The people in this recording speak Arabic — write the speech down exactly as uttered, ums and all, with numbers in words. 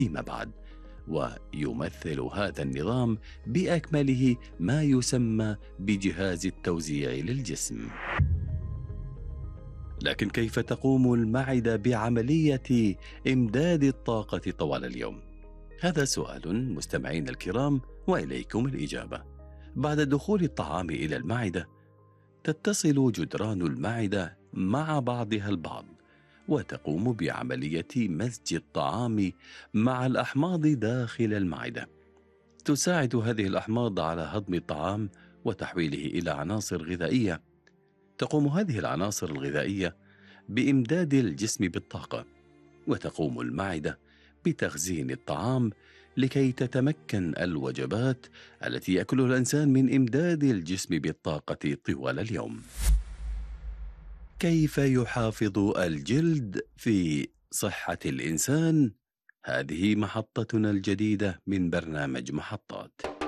فيما بعد. ويمثل هذا النظام بأكمله ما يسمى بجهاز التوزيع للجسم. لكن كيف تقوم المعدة بعملية إمداد الطاقة طوال اليوم؟ هذا سؤال مستمعين الكرام، وإليكم الإجابة. بعد دخول الطعام إلى المعدة، تتصل جدران المعدة مع بعضها البعض، وتقوم بعملية مزج الطعام مع الأحماض داخل المعدة. تساعد هذه الأحماض على هضم الطعام وتحويله إلى عناصر غذائية. تقوم هذه العناصر الغذائية بإمداد الجسم بالطاقة، وتقوم المعدة بتخزين الطعام لكي تتمكن الوجبات التي يأكلها الإنسان من إمداد الجسم بالطاقة طوال اليوم. كيف يحافظ الجلد في صحة الإنسان؟ هذه محطتنا الجديدة من برنامج محطات.